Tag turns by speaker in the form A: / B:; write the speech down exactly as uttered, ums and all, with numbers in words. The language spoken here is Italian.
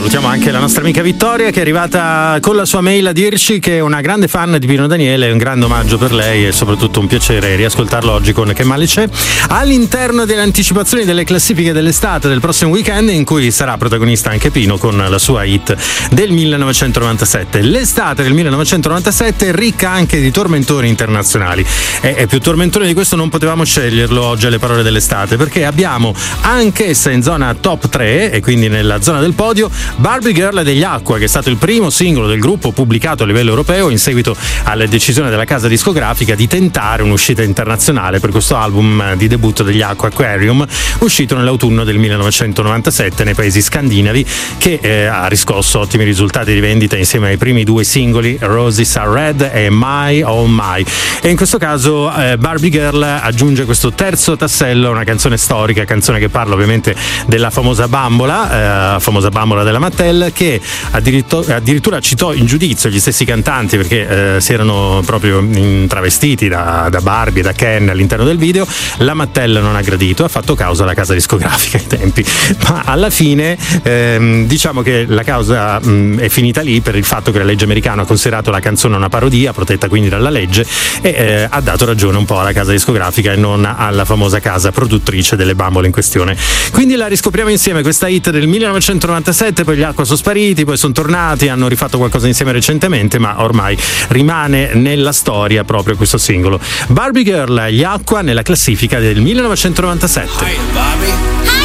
A: salutiamo anche la nostra amica Vittoria, che è arrivata con la sua mail a dirci che è una grande fan di Pino Daniele, è un grande omaggio per lei e soprattutto un piacere riascoltarlo oggi con Che male c'è, all'interno delle anticipazioni delle classifiche dell'estate del prossimo weekend, in cui sarà protagonista anche Pino con la sua hit del millenovecentonovantasette. L'estate del millenovecentonovantasette è ricca anche di tormentori internazionali e, e più tormentone di questo non potevamo sceglierlo oggi alle parole dell'estate, perché abbiamo anch'essa in zona top tre e quindi nella zona del podio Barbie Girl degli Aqua, che è stato il primo singolo del gruppo pubblicato a livello europeo in seguito alla decisione della casa discografica di tentare un'uscita internazionale per questo album di debutto degli Aqua, Aquarium, uscito nell'autunno del millenovecentonovantasette nei paesi scandinavi, che eh, ha riscosso ottimi risultati di vendita insieme ai primi due singoli Roses Are Red e My Oh My. E in questo caso eh, Barbie Girl aggiunge questo terzo tassello, una canzone storica, canzone che parla ovviamente della famosa bambola, eh, famosa bambola della Mattel, che addirittura, addirittura citò in giudizio gli stessi cantanti perché eh, si erano proprio travestiti da, da Barbie, da Ken all'interno del video. La Mattel non ha gradito, ha fatto causa alla casa discografica ai tempi, ma alla fine ehm, diciamo che la causa mh, è finita lì per il fatto che la legge americana ha considerato la canzone una parodia, protetta quindi dalla legge, e eh, ha dato ragione un po' alla casa discografica e non alla famosa casa produttrice delle bambole in questione. Quindi la riscopriamo insieme, questa hit del millenovecentonovantasette, poi gli Aqua sono spariti, poi sono tornati, hanno rifatto qualcosa insieme recentemente, ma ormai rimane nella storia proprio questo singolo. Barbie Girl, gli Aqua nella classifica del millenovecentonovantasette.
B: Hi, Bobby.